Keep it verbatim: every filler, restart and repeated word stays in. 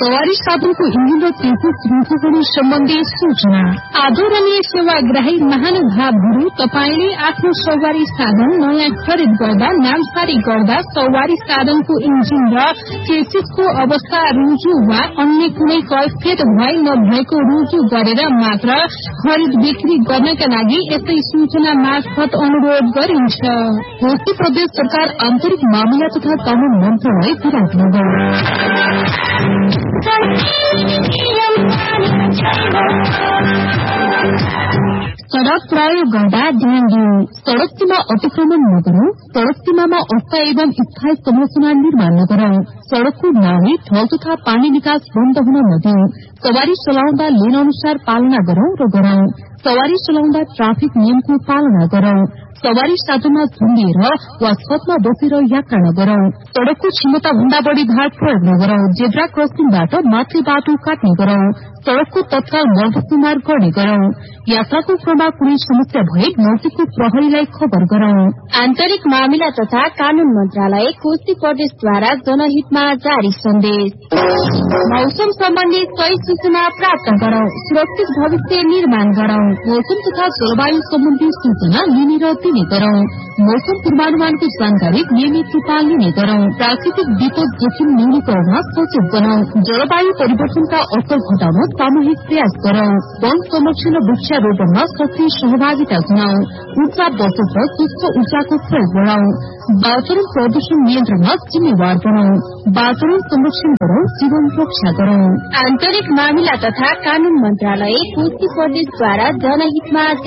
सवारी साधनको इन्जिन र तेलको किनौती सम्बन्धी सूचना। आदरणीय सेवाग्राही महानुभावहरू, तपाईले आफ्नो सवारी साधन नयाँ खरिद गर्दा नामसारी गर्दा सवारी साधनको इन्जिन र चेसिसको अवस्था रुजु वा अन्य कुनै कैफियत भए नभएको रुजु गरेर मात्र खरिद बिक्री गर्नका लागि यस्तै सूचना मार्फत अनुरोध गरिन्छ। कोशी प्रदेश सरकार आन्तरिक मामिला तथा कानून मन्त्रालय विराटनगर। सड़क प्रयोग गर्दा ध्यान दिऊ। सड़क सीमा अतिक्रमण नगरौं। सड़क सीमामा अस्थायी एवं स्थायी संरचना निर्माण नगरौं। सड़कको नाली, थल तथा पानी निकास बन्द हुन नदिऊ। सवारी चलाउँदा लेन अनुसार पालना गरौं र गरौं। सवारी चलाउँदा ट्राफिक नियमको पालना गरौं। सवारी साधनमा झुन्डिएर वा छतमा बसेर यात्रा नगरौं। सड़कको क्षमता भन्दा बढ़ी भार प्रयोग नगरौं। जेब्रा क्रसिङबाट माथि बाटो काट्ने गरौं। सड़कको तत्काल मर्दसुमार गर्ने गरौं। यात्राको क्रममा कुनै समस्या भए नजिकको प्रहरीलाई खबर गरौं। आन्तरिक मामिला तथा कानून मन्त्रालय कोशी प्रदेशद्वारा जनहितमा जारी सन्देश। मौसम सम्बन्धी सही सूचना प्राप्त गरौं। सुरक्षित भविष्य निर्माण गरौं। मौसम तथा जलवायु सम्बन्धी सूचना लिने र दिने गरौं। मौसम पूर्वानुमानको जानकारी नियमित रूपमा लिने गरौं। प्राकृतिक विपद जोखिम न्यूनीकरणमा सचेत बनाऊ। जलवायु परिवर्तनका असर घटाउन सामूहिक प्रयास गरौं। वन संरक्षण र वृक्षारोपणमा सक्रिय सहभागिता जनाऊ। ऊर्जा बचत र शुद्ध ऊर्जाको प्रयोग बढ़ाऊ। वातावरण प्रदूषण नियन्त्रणमा जिम्मेवार बनाऊ। वातावरण संरक्षण गरौं, जीवन रक्षा गरौं। आन्तरिक मामिला तथा कानून मन्त्रालय कोशी प्रदेशद्वारा जनहितमा